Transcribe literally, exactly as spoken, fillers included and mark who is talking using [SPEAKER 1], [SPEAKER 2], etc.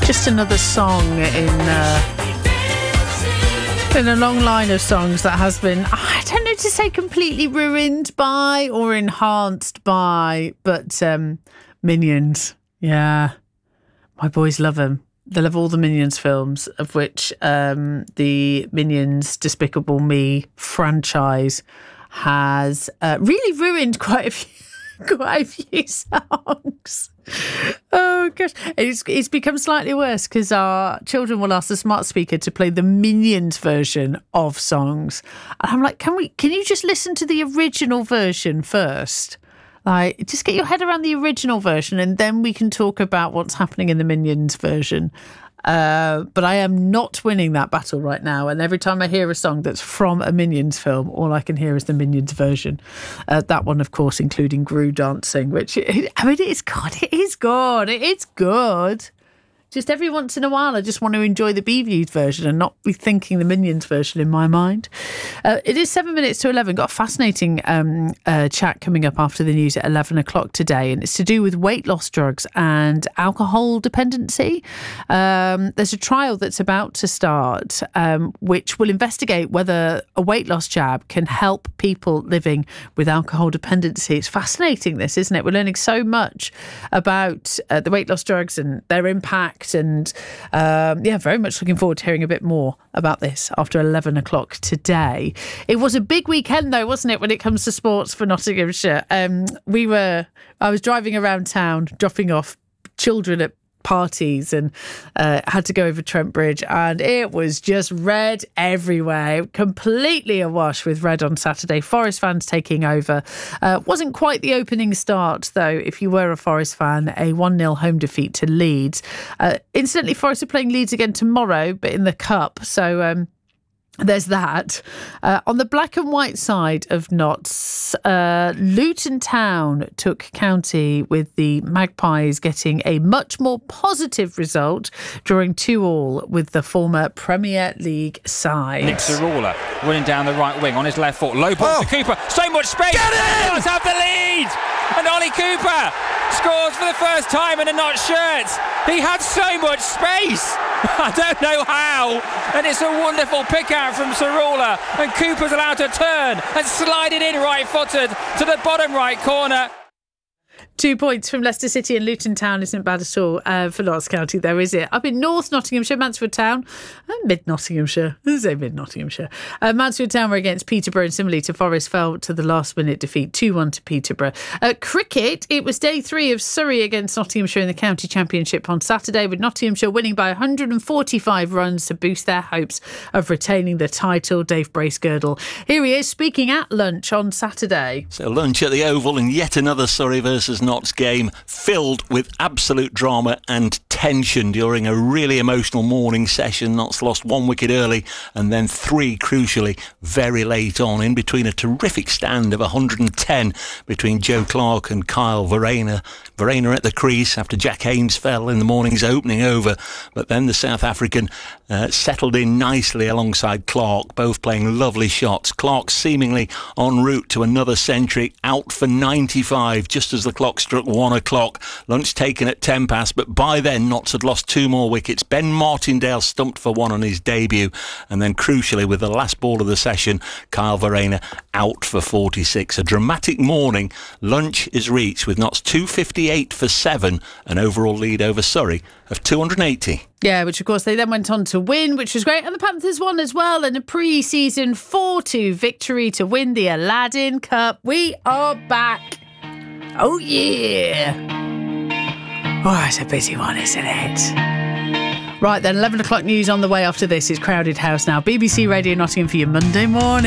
[SPEAKER 1] Just another song in uh, in a long line of songs that has been, I don't know to say completely ruined by or enhanced by, but um, Minions. Yeah, my boys love them. They love all the Minions films, of which um, the Minions Despicable Me franchise has uh, really ruined quite a few. Quite a few songs. Oh gosh, it's it's become slightly worse because our children will ask the smart speaker to play the Minions version of songs, and I'm like, can we? Can you just listen to the original version first? Like, just get your head around the original version, and then we can talk about what's happening in the Minions version. Uh, but I am not winning that battle right now. And every time I hear a song that's from a Minions film, all I can hear is the Minions version. Uh, that one, of course, including Gru dancing, which, I mean, it's good. It is good. It's good. Just every once in a while, I just want to enjoy the Beaviews version and not be thinking the Minions version in my mind. Uh, it is seven minutes to eleven. Got a fascinating um, uh, chat coming up after the news at eleven o'clock today, and it's to do with weight loss drugs and alcohol dependency. Um, there's a trial that's about to start, um, which will investigate whether a weight loss jab can help people living with alcohol dependency. It's fascinating, this, isn't it? We're learning so much about uh, the weight loss drugs and their impact. And um, yeah, very much looking forward to hearing a bit more about this after eleven o'clock today. It was a big weekend, though, wasn't it, when it comes to sports for Nottinghamshire? Um, we were, I was driving around town, dropping off children at parties, and uh, had to go over Trent Bridge, and it was just red everywhere, completely awash with red on Saturday. Forest fans taking over. Uh, wasn't quite the opening start, though, if you were a Forest fan. A one nil home defeat to Leeds. Uh, incidentally, Forest are playing Leeds again tomorrow, but in the Cup, so um there's that. Uh, on the black and white side of Notts, uh, Luton Town took county with the Magpies getting a much more positive result, drawing two all with the former Premier League side.
[SPEAKER 2] Nick Sorolla running down the right wing on his left foot. Low ball oh. to Cooper. So much space.
[SPEAKER 3] Get in!
[SPEAKER 2] Let's have the lead. And Ollie Cooper scores for the first time in a Notts shirt. He had so much space. I don't know how. And it's a wonderful pick out from Sorolla, and Cooper's allowed to turn and slide it in right-footed to the bottom right corner.
[SPEAKER 1] Two points from Leicester City, and Luton Town isn't bad at all uh, for Notts County, though, is it? Up in North Nottinghamshire, Mansfield Town, uh, mid-Nottinghamshire, let's say mid-Nottinghamshire. Uh, Mansfield Town were against Peterborough, and similarly to Forest, fell to the last-minute defeat, two one to Peterborough. Uh, cricket, it was day three of Surrey against Nottinghamshire in the County Championship on Saturday, with Nottinghamshire winning by one hundred forty-five runs to boost their hopes of retaining the title. Dave Bracegirdle, here he is, speaking at lunch on Saturday.
[SPEAKER 4] So lunch at the Oval, and yet another Surrey versus Notts game filled with absolute drama and tension during a really emotional morning session. Notts lost one wicket early and then three, crucially, very late on, in between a terrific stand of one hundred ten between Joe Clarke and Kyle Verreynne. Verreynne at the crease after Jack Haynes fell in the morning's opening over, but then the South African uh, settled in nicely alongside Clarke, both playing lovely shots. Clarke seemingly en route to another century, out for ninety-five just as the clock struck one o'clock. Lunch taken at ten past, but by then Notts had lost two more wickets. Ben Martindale stumped for one on his debut, and then crucially with the last ball of the session, Kyle Verreynne out for forty-six. A dramatic morning. Lunch is reached with Notts two fifty-eight for seven, an overall lead over Surrey of two hundred eighty.
[SPEAKER 1] Yeah, which of course they then went on to win, which was great. And the Panthers won as well in a pre-season four two victory to win the Aladdin Cup. We are back. Oh, yeah. Oh, it's a busy one, isn't it? Right then, eleven o'clock news on the way after this. Is Crowded House now. B B C Radio Nottingham for your Monday morning.